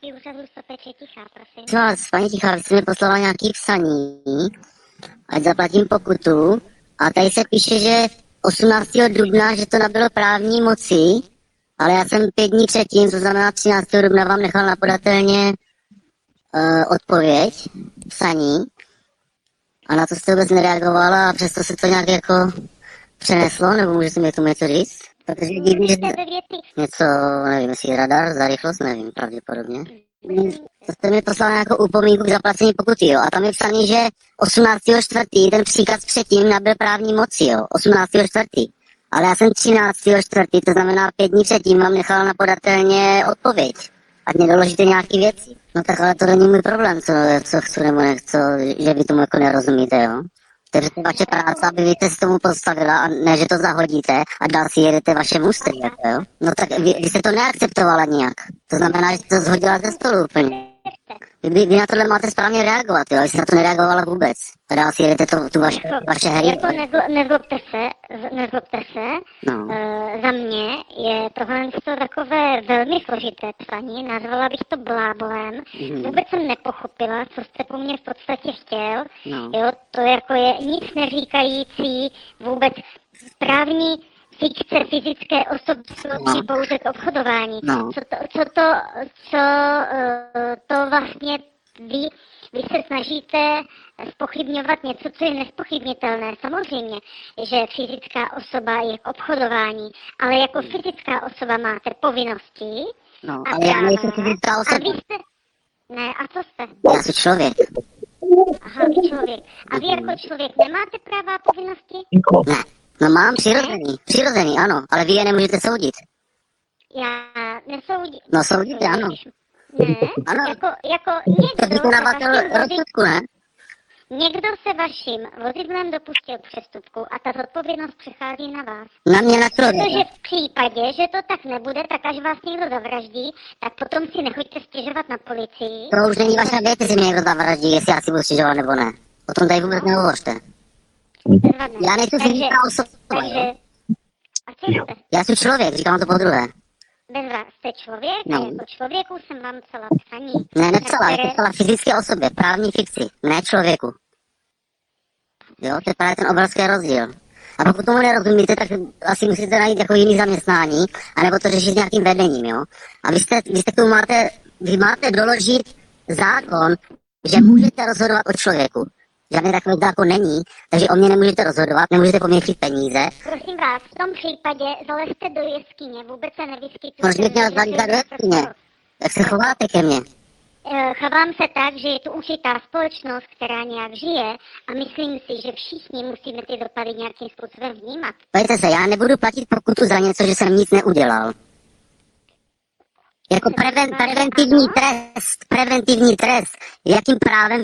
Státního úřadu Sopečí Tichá, prosím. Co vás, paní Tichá, vy jste mi poslala nějaký psaní, ať zaplatím pokutu. A tady se píše, že 18. dubna, že to nabylo právní moci, ale já jsem 5 dní předtím, to znamená 13. dubna, vám nechal napodatelně odpověď, psaní. A na to jste vůbec nereagovala a přesto se to nějak jako přeneslo, nebo můžete mi k tomu něco říct? Protože divný, že něco, nevím, jestli radar za rychlost, nevím, pravděpodobně. To jste mi poslal nějakou upomínku k zaplacení pokuty, jo. A tam je psaný, že 18.4. ten příkaz předtím nabyl právní moci, jo. 18.4. Ale já jsem 13.4., to znamená 5 dní předtím vám nechal napodatelně odpověď. Ať mě doložíte nějaký věci. No tak ale to není můj problém, co chci nebo nechci, že vy tomu jako nerozumíte, jo. Takže to je vaše práce, aby vy se tomu postavila a ne, že to zahodíte a dál si jedete vaše ústry, jako, jo. No tak vy jste to neakceptovala nijak. To znamená, že jste to zhodila ze stolu úplně. Vy na tohle máte správně reagovat, jo, jestli na to nereagovala vůbec. A dál si jedete tu vaše hry. Jako nezlobte se. No. Za mě je tohle takové velmi složité psaní, nazvala bych to blábolem. Vůbec jsem nepochopila, co jste po mně v podstatě chtěl. No. Jo, to jako je nic neříkající, vůbec správní fikce fyzické osoby slouží pouze k obchodování. No. Co to vlastně vy se snažíte zpochybňovat něco, co je nespochybnitelné. Samozřejmě, že fyzická osoba je k obchodování, ale jako fyzická osoba máte povinnosti No, a ale já nejsem fyzická osoba. A vy jste... Ne, a co jste? Já jsem člověk. Aha, vy člověk. A vy jako člověk nemáte práva a povinnosti? Ne. No mám přirozený, ano, ale vy je nemůžete soudit. Já nesoudím. No soudíte, ano. Ne, Ano. jako To vykonavatel rozsudku, ne? Někdo se vaším vozidlem dopustil přestupku a ta zodpovědnost přechází na vás. Na mě na člověka. Protože v případě, že to tak nebude, tak až vás někdo zavraždí, tak potom si nechoďte stěžovat na policii. To už není vaše věc, jestli mě někdo zavraždí, jestli já si budu stěžovat nebo ne. O tom tady vůbec nehovořte. Já nejsem fyzická osoba. Takže, a co jste? Já jsem člověk, říkám to podruhé. Bezva, jste člověk a jako člověku jsem vám psala psaní. Ne, nepsala, je to psala fyzické osobě, právní fikci, ne člověku. Jo, to je právě ten obrovský rozdíl. A pokud tomu nerozumíte, tak asi musíte najít jako jiný zaměstnání, anebo to řešit s nějakým vedením, jo. A vy k tomu máte doložit zákon, že můžete rozhodovat o člověku. Žádný takový zákon není, takže o mě nemůžete rozhodovat, nemůžete po mně chtít peníze. Prosím vás, v tom případě zalezte do jeskyně, vůbec se nevyskytujte. Proč bych měl zalezat do jeskyně? Jak se chováte ke mně? Chovám se tak, že je tu určitá společnost, která nějak žije a myslím si, že všichni musíme ty dopady nějakým způsobem vnímat. Pojďte se, já nebudu platit pokutu za něco, že jsem nic neudělal. Jako preventivní trest. Jakým právem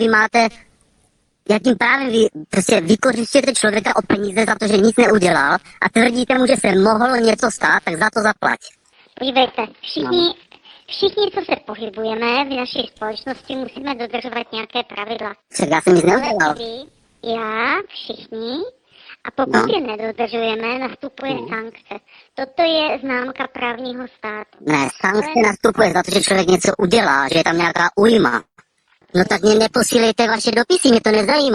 vy prostě vykořistíte člověka o peníze za to, že nic neudělal a tvrdíte mu, že se mohlo něco stát, tak za to zaplať. Podívejte, všichni, co se pohybujeme v naší společnosti, musíme dodržovat nějaké pravidla. Však já jsem nic neudělal. Já, všichni, a pokud je nedodržujeme, nastupuje sankce. Toto je známka právního státu. Ne, sankce nastupuje za to, že člověk něco udělá, že je tam nějaká újma. No tak mě neposílejte vaše dopisy, mě to nezajímá.